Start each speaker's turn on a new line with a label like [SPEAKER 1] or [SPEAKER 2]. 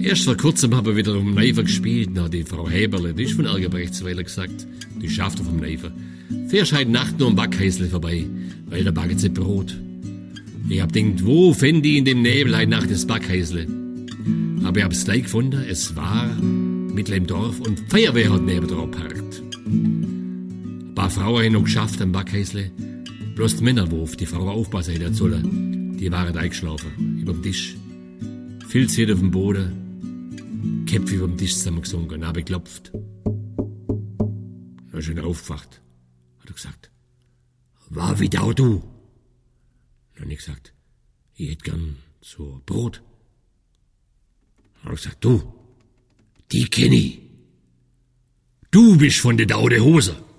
[SPEAKER 1] Erst vor kurzem haben wir wieder um Neifer gespielt. Na, die Frau Heberle, die ist von Ergebrechtsweiler gesagt. Die schafft vom Neifer. Fährst heute Nacht nur am Backhäusle vorbei, weil da backen sie Brot. Ich hab denkt, wo fänd ich in dem Nebel heute Nacht das Backhäusle? Aber ich hab's gleich gefunden, es war mitten im Dorf und die Feuerwehr hat neben drauf geparkt. Ein paar Frauen haben noch geschafft am Backhäusle. Bloß die Männer, wo auf die Frau aufpassen hätten sollen, die waren eingeschlafen, überm Tisch. Filz auf dem Boden, Köpfe überm Tisch zusammengesunken, habe geklopft. Dann ist er aufgewacht, hat er gesagt, war wieder auch du? Dann habe ich gesagt, ich hätte gern so Brot. Dann hat er gesagt, du, die kenn ich. Du bist von der Daude Hose.